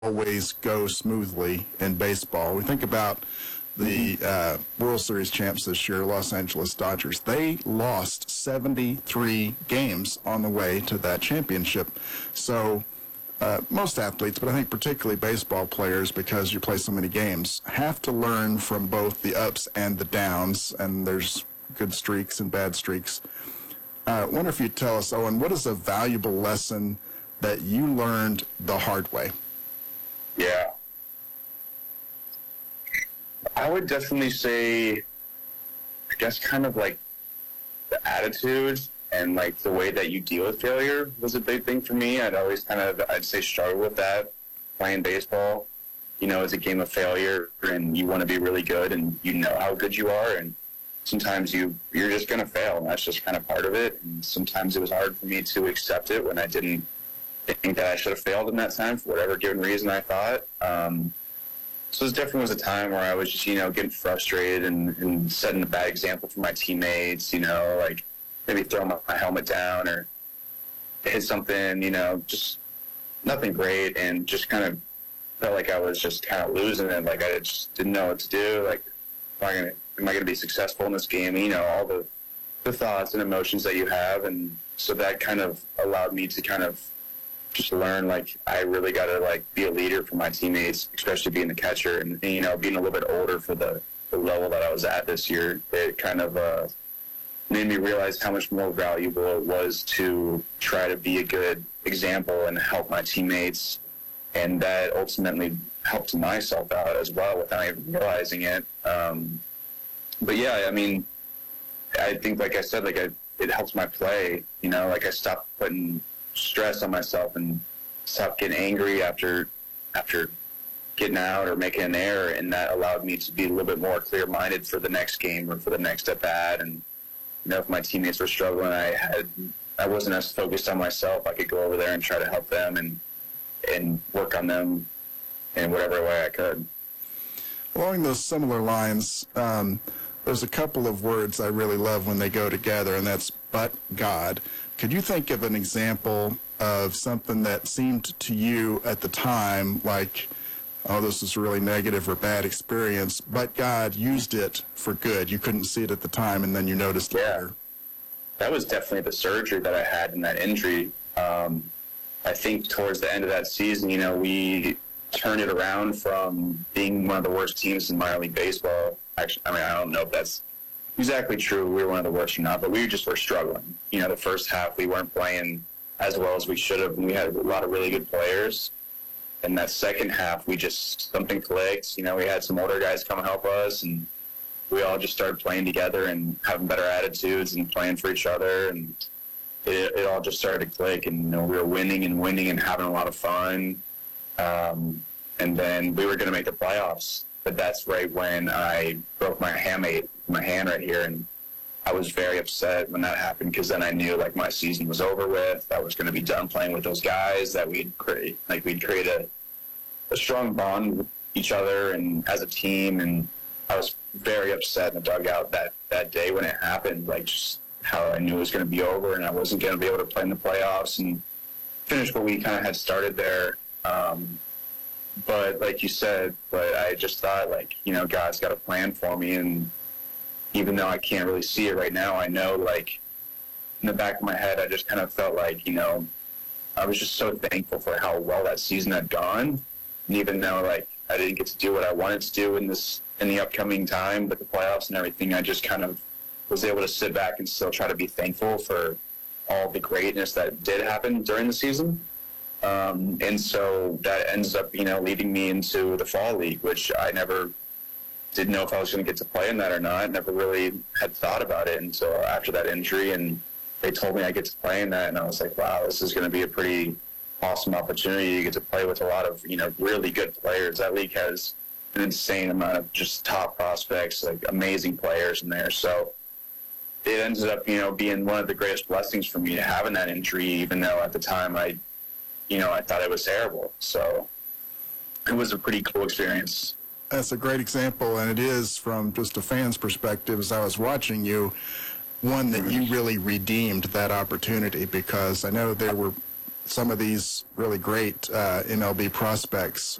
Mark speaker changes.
Speaker 1: always go smoothly in baseball. We think about the World Series champs this year, Los Angeles Dodgers. They lost 73 games on the way to that championship. So most athletes, but I think particularly baseball players, because you play so many games, have to learn from both the ups and the downs, and there's good streaks and bad streaks. I wonder if you'd tell us, Owen, what is a valuable lesson that you learned the hard way?
Speaker 2: Yeah. I would definitely say, I guess kind of like the attitude and like the way that you deal with failure was a big thing for me. I'd always I'd say struggle with that playing baseball. You know, it's a game of failure and you want to be really good and you know how good you are, and sometimes you're just going to fail, and that's just kind of part of it. And sometimes it was hard for me to accept it when I didn't think that I should have failed in that time for whatever given reason I thought. So this definitely was a time where I was just, getting frustrated and setting a bad example for my teammates, like maybe throw my helmet down or hit something, just nothing great, and just kind of felt like I was just kind of losing it. Like I just didn't know what to do. Like, am I going to be successful in this game? All the thoughts and emotions that you have. And so that kind of allowed me to kind of just learn, like, I really got to, like, be a leader for my teammates, especially being the catcher and being a little bit older for the level that I was at this year. It kind of made me realize how much more valuable it was to try to be a good example and help my teammates. And that ultimately helped myself out as well without even realizing it. But yeah, I mean, I think, like I said, it helps my play. Like I stopped putting stress on myself and stopped getting angry after getting out or making an error, and that allowed me to be a little bit more clear-minded for the next game or for the next at bat. And if my teammates were struggling, I wasn't as focused on myself. I could go over there and try to help them and work on them in whatever way I could.
Speaker 1: Along those similar lines, there's a couple of words I really love when they go together, and that's "but God." Could you think of an example of something that seemed to you at the time like, oh, this is a really negative or bad experience, but God used it for good? You couldn't see it at the time, and then you noticed later.
Speaker 2: That was definitely the surgery that I had in that injury. I think towards the end of that season, we turned it around from being one of the worst teams in minor league baseball. Actually, I don't know if that's exactly true. We were one of the worst or not, but we just were struggling. The first half we weren't playing as well as we should have, and we had a lot of really good players. And that second half, something clicked. We had some older guys come help us, and we all just started playing together and having better attitudes and playing for each other, and it all just started to click. And we were winning and having a lot of fun. And then we were going to make the playoffs, but that's right when I broke my hand right here, and I was very upset when that happened, because then I knew, like, my season was over with. I was going to be done playing with those guys, that we'd create a strong bond with each other and as a team. And I was very upset in the dugout that day when it happened, like, just how I knew it was going to be over and I wasn't going to be able to play in the playoffs and finish what we kind of had started there. But like you said, I just thought, like, God's got a plan for me. And even though I can't really see it right now, I know, like, in the back of my head, I just kind of felt like, I was just so thankful for how well that season had gone. And even though, like, I didn't get to do what I wanted to do in the upcoming time, but the playoffs and everything, I just kind of was able to sit back and still try to be thankful for all the greatness that did happen during the season. And so that ends up, leading me into the fall league, which I never didn't know if I was going to get to play in that or not. Never really had thought about it until after that injury, and they told me I get to play in that, and I was like, wow, this is going to be a pretty awesome opportunity. You get to play with a lot of, really good players. That league has an insane amount of just top prospects, like amazing players in there. So it ended up, being one of the greatest blessings for me to having that injury, even though at the time I thought it was terrible. So it was a pretty cool experience.
Speaker 1: That's a great example, and it is, from just a fan's perspective, as I was watching you, one that you really redeemed that opportunity, because I know there were some of these really great MLB prospects